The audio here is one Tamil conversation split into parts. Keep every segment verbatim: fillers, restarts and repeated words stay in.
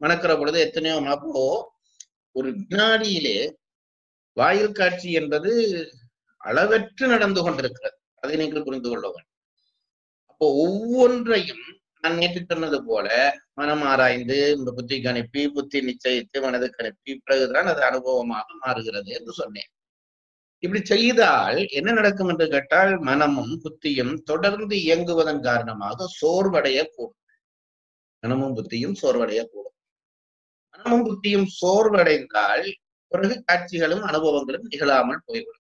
மணக்கிற பொழுது எத்தனையோ அப்போ ஒரு வினாடியிலே வாயில் காட்சி என்பது அளவற்று நடந்து கொண்டிருக்கிறது. அதை நீங்கள் புரிந்து கொள்ள வேண்டும். அப்போ ஒவ்வொன்றையும் நான் நேற்று சொன்னது போல மனம் ஆராய்ந்து இந்த புத்திக்கு அனுப்பி புத்தி நிச்சயித்து மனதுக்கு அனுப்பி பிறகுதான் அது அனுபவமாக மாறுகிறது என்று சொன்னேன். இப்படி செய்தால் என்ன நடக்கும் என்று கேட்டால் மனமும் புத்தியும் தொடர்ந்து இயங்குவதன் காரணமாக சோர்வடையக்கூடும். மனமும் புத்தியும் சோர்வடையக்கூடும். மனமும் புத்தியும் சோர்வடைந்தால் பிறகு காட்சிகளும் அனுபவங்களும் நிகழாமல் போய்விடும்.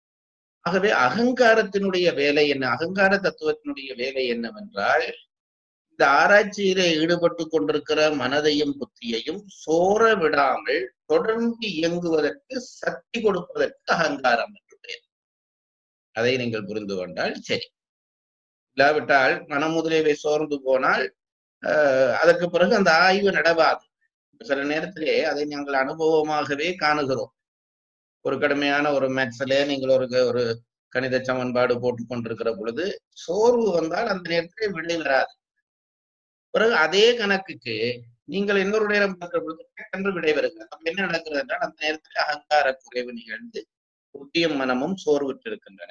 ஆகவே அகங்காரத்தினுடைய வேலை என்ன, அகங்கார தத்துவத்தினுடைய வேலை என்னவென்றால் இந்த ஆராய்ச்சியிலே ஈடுபட்டு கொண்டிருக்கிற மனதையும் புத்தியையும் சோர விடாமல் தொடர்ந்து இயங்குவதற்கு சக்தி கொடுப்பதற்கு அகங்காரம் என்று பெயர். அதை நீங்கள் புரிந்து கொண்டால் சரி. இல்லாவிட்டால் மனம் முதலியவை சோர்ந்து போனால் அஹ் அதற்கு பிறகு அந்த ஆய்வு நடவாது. சில நேரத்திலே அதை நாங்கள் அனுபவமாகவே காணுகிறோம். ஒரு கடுமையான ஒரு மேத்ஸ்ல நீங்கள் ஒரு ஒரு கணித சமன்பாடு போட்டுக் கொண்டிருக்கிற பொழுது சோர்வு வந்தால் அந்த நேரத்திலே விடை வராது. பிறகு அதே கணக்குக்கு நீங்கள் இன்னொரு நேரம் பார்க்கிற பொழுது என்று விடை வருகிறது. அப்ப என்ன நடக்கிறது என்றால் அந்த நேரத்தில் அகங்கார குறைவு நிகழ்ந்து புத்தியும் மனமும் சோர்வுற்று இருக்கின்றன.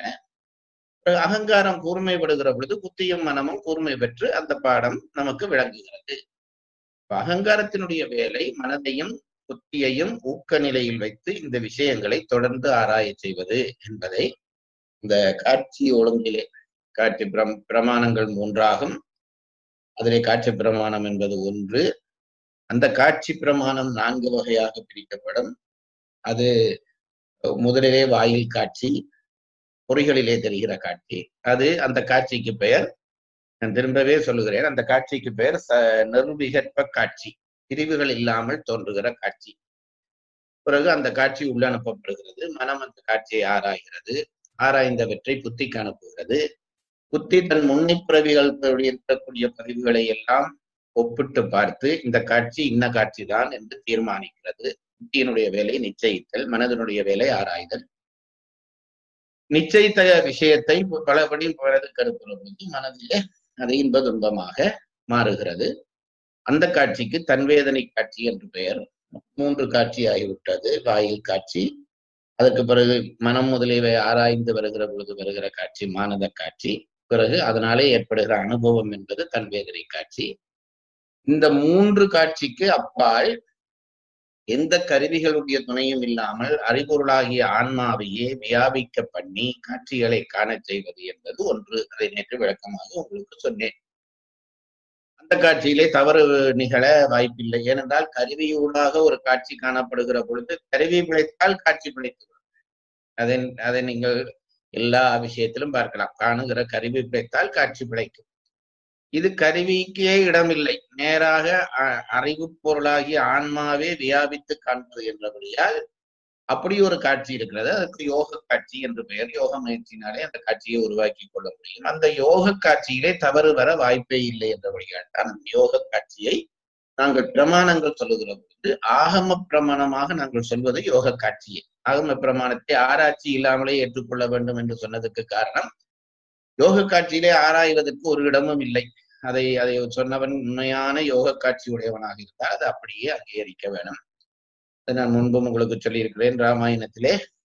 அகங்காரம் கூர்மைப்படுகிற பொழுது புத்தியும் மனமும் கூர்மை பெற்று அந்த பாடம் நமக்கு விளங்குகிறது. அகங்காரத்தினுடைய வேலை மனதையும் புத்தியையும் ஊக்க நிலையில் வைத்து இந்த விஷயங்களை தொடர்ந்து ஆராய செய்வது என்பதை இந்த காட்சி ஒழுங்கிலே காட்சி பிரம் பிரமாணங்கள் மூன்றாகும். அதிலே காட்சி பிரமாணம் என்பது ஒன்று. அந்த காட்சி பிரமாணம் நான்கு வகையாக பிரிக்கப்படும். அது முதலிலே வாயில் காட்சி, பொறிகளிலே தெரிகிற காட்சி. அது அந்த காட்சிக்கு பெயர், நான் திரும்பவே சொல்லுகிறேன், அந்த காட்சிக்கு பெயர் ச நிர்விகற்ப காட்சி, பிரிவுகள் இல்லாமல் தோன்றுகிற காட்சி. பிறகு அந்த காட்சி உள்ளனுப்பப்படுகிறது. மனம் அந்த காட்சியை ஆராய்கிறது. ஆராய்ந்தவற்றை புத்திக்கு அனுப்புகிறது. புத்தி தன் முன்னிப்பிறவிகள் இருக்கக்கூடிய பதிவுகளை எல்லாம் ஒப்பிட்டு பார்த்து இந்த காட்சி இன்ன காட்சி தான் என்று தீர்மானிக்கிறது. புத்தியினுடைய வேலை நிச்சயித்தல், மனதனுடைய வேலை ஆராய்தல். நிச்சயித்த விஷயத்தை பலபடி மனதுக்கு அனுப்புகிற போது மனதிலே அது இன்ப துன்பமாக மாறுகிறது. அந்த காட்சிக்கு தன்வேதனை காட்சி என்று பெயர். மூன்று காட்சி ஆகிவிட்டது. வாயில் காட்சி, அதற்கு பிறகு மனம் முதலியவை ஆராய்ந்து வருகிற பொழுது வருகிற காட்சி மானத காட்சி, பிறகு அதனாலே ஏற்படுகிற அனுபவம் என்பது தன்வேதனை காட்சி. இந்த மூன்று காட்சிக்கு அப்பால் எந்த கருவிகளுடைய துணையும் இல்லாமல் அறிபொருளாகிய ஆன்மாவையே வியாபிக்க பண்ணி காட்சிகளை காண செய்வது என்பது ஒன்று. அதை நேற்று விளக்கமாக உங்களுக்கு சொன்னேன். அந்த காட்சியிலே தவறு நிகழ வாய்ப்பில்லை. ஏனென்றால் கருவியூடாக ஒரு காட்சி காணப்படுகிற பொழுது கருவி பிழைத்தால் காட்சி பிழைத்து அதை அதை நீங்கள் எல்லா விஷயத்திலும் பார்க்கலாம். காணுகிற கருவி பிழைத்தால் காட்சி பிழைக்கும். இது கருவிக்கே இடமில்லை, நேராக அறிவு பொருளாகிய ஆன்மாவே வியாபித்து காண்பது என்றபடியால் அப்படி ஒரு காட்சி இருக்கிறது. அதுக்கு யோக காட்சி என்று பெயர். யோக முயற்சினாலே அந்த காட்சியை உருவாக்கி கொள்ள முடியும். அந்த யோக காட்சியிலே தவறு வர வாய்ப்பே இல்லை என்றபடியால் தான் அந்த யோக காட்சியை நாங்கள் பிரமாணங்கள் சொல்லுகிற பொழுது ஆகம பிரமாணமாக நாங்கள் சொல்வது யோக காட்சியை. ஆகம பிரமாணத்தை ஆராய்ச்சி இல்லாமலே ஏற்றுக்கொள்ள வேண்டும் என்று சொன்னதுக்கு காரணம், யோக காட்சியிலே ஆராய்வதற்கு ஒரு இடமும் இல்லை. அதை அதை சொன்னவன் உண்மையான யோக காட்சி உடையவனாக இருந்தால் அது அப்படியே அங்கீகரிக்க வேணும். அதை நான் முன்பும் உங்களுக்கு சொல்லியிருக்கிறேன். ராமாயணத்திலே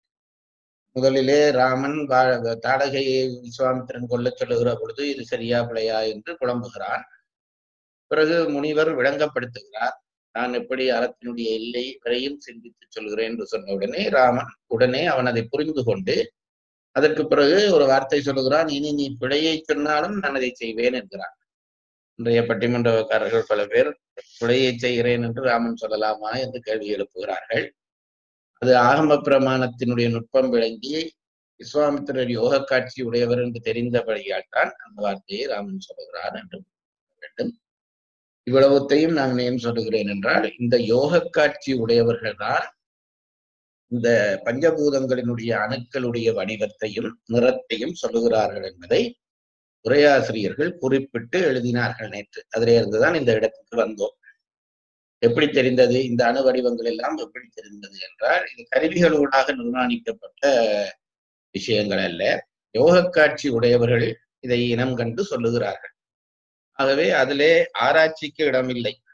முதலிலே ராமன் தாடகையை விஸ்வாமித்திரன் கொல்ல சொல்லுகிற பொழுது இது சரியா பிழையா என்று குழம்புகிறான். பிறகு முனிவர் விளங்கப்படுத்துகிறார். நான் எப்படி அறத்தினுடைய எல்லை வரையும் சிந்தித்து சொல்கிறேன் என்று சொன்ன உடனே ராமன் உடனே அவன் அதை புரிந்து கொண்டு அதற்கு பிறகு ஒரு வார்த்தை சொல்லுகிறான், இனி நீ பிழையை சொன்னாலும் நான் அதை செய்வேன் என்கிறான். இன்றைய பட்டிமன்றக்காரர்கள் பல பேர் பிழையை செய்கிறேன் என்று ராமன் சொல்லலாமா என்று கேள்வி எழுப்புகிறார்கள். அது ஆகம பிரமாணத்தினுடைய நுட்பம் விளங்கி விஸ்வாமித்திரர் யோக காட்சி உடையவர் என்று தெரிந்தபடியால் தான் அந்த வார்த்தையை ராமன் சொல்லுகிறார் என்று வேண்டும். இவ்வளவுத்தையும் நான் ஏன் சொல்லுகிறேன் என்றால், இந்த யோக காட்சி உடையவர்கள் தான் இந்த பஞ்சபூதங்களினுடைய அணுக்களுடைய வடிவத்தையும் நிறத்தையும் சொல்லுகிறார்கள் என்பதை உரையாசிரியர்கள் குறிப்பிட்டு எழுதினார்கள் நேற்று. அதிலே இருந்துதான் இந்த இடத்துக்கு வந்தோம். எப்படி தெரிந்தது இந்த அணு வடிவங்கள் எல்லாம்? எப்படி தெரிந்தது என்றால், இது கருவிகளூடாக நிர்மாணிக்கப்பட்ட விஷயங்கள் அல்ல. யோக காட்சி உடையவர்கள் இதை இனம் கண்டு சொல்லுகிறார்கள். ஆகவே அதிலே ஆராய்ச்சிக்கு இடமில்லை.